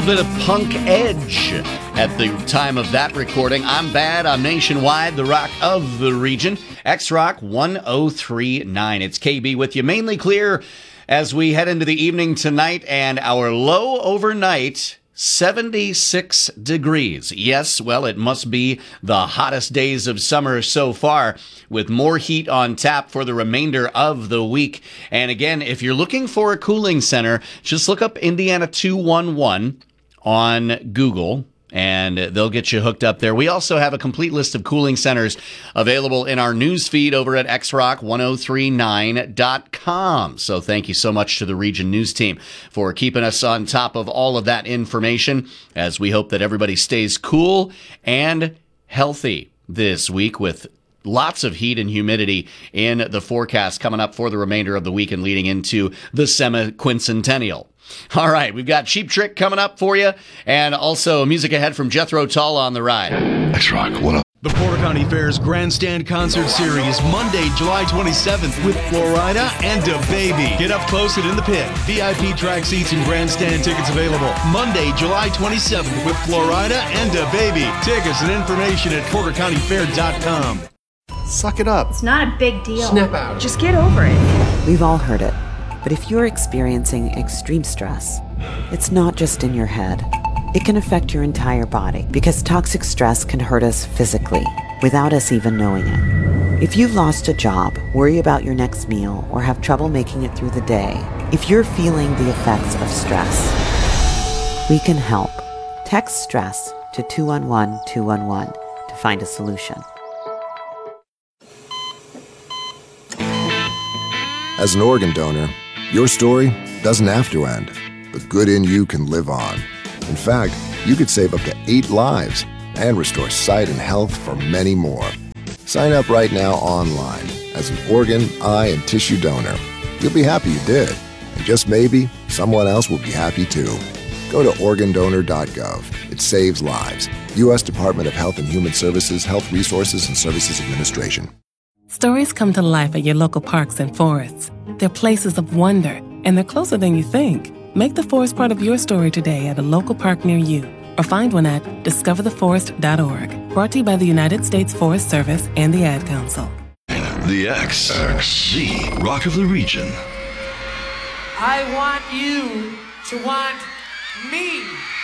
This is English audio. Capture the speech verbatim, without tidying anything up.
little bit of punk edge at the time of that recording. I'm Bad, I'm Nationwide, the rock of the region. X-Rock one oh three point nine. It's K B with you, mainly clear as we head into the evening tonight, and our low overnight, seventy-six degrees. Yes, well, it must be the hottest days of summer so far, with more heat on tap for the remainder of the week. And again, if you're looking for a cooling center, just look up Indiana two one one on Google, and they'll get you hooked up there. We also have a complete list of cooling centers available in our news feed over at x rock ten thirty-nine dot com. So thank you so much to the Region News team for keeping us on top of all of that information, as we hope that everybody stays cool and healthy this week, with lots of heat and humidity in the forecast coming up for the remainder of the week and leading into the semi-quincentennial. All right, we've got Cheap Trick coming up for you, and also music ahead from Jethro Tull on the ride. X-Rock, what up? The Porter County Fair's Grandstand Concert Series, Monday, July twenty-seventh, with Florida and DaBaby. Get up close and in the pit. V I P track seats and grandstand tickets available. Monday, July twenty-seventh, with Florida and DaBaby. Tickets and information at porter county fair dot com. Suck it up. It's not a big deal. Snap out. Just get over it. We've all heard it. But if you're experiencing extreme stress, it's not just in your head. It can affect your entire body, because toxic stress can hurt us physically without us even knowing it. If you've lost a job, worry about your next meal, or have trouble making it through the day, if you're feeling the effects of stress, we can help. Text STRESS to two one one two one one to find a solution. As an organ donor, your story doesn't have to end. The good in you can live on. In fact, you could save up to eight lives and restore sight and health for many more. Sign up right now online as an organ, eye, and tissue donor. You'll be happy you did. And just maybe, someone else will be happy too. Go to organ donor dot gov. It saves lives. U S Department of Health and Human Services, Health Resources and Services Administration. Stories come to life at your local parks and forests. They're places of wonder, and they're closer than you think. Make the forest part of your story today at a local park near you, or find one at discover the forest dot org. Brought to you by the United States Forest Service and the Ad Council. The X, X, the rock of the region. I want you to want me.